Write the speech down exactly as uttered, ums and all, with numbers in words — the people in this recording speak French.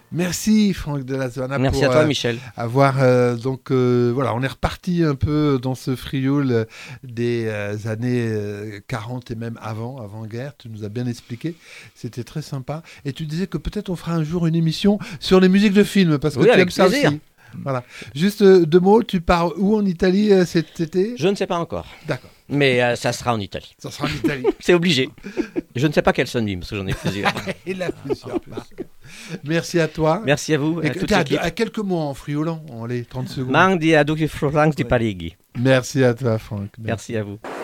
Merci Franck de la Zona. Merci pour, à toi euh, Michel. Avoir euh, donc euh, voilà, on est reparti un peu dans ce frioul des euh, années euh, quarante et même avant, avant-guerre. Tu nous as bien expliqué, c'était très sympa. Et tu disais que peut-être on fera un jour une émission sur les musiques de films parce que Oui, tu avec aimes ça plaisir. aussi. Voilà. Juste euh, deux mots, tu pars où en Italie euh, cet été? Je ne sais pas encore. D'accord. Mais euh, ça sera en Italie. Ça sera en Italie. C'est obligé. Je ne sais pas quel Sunbeam, parce que j'en ai plusieurs. Il a plusieurs marques. Merci à toi. Merci à vous, Et à que- toute à, l'équipe. à quelques mots en friolant, en les trente secondes. Mandi a Duki Florence di Parigi. Merci à toi, Franck. Merci à vous.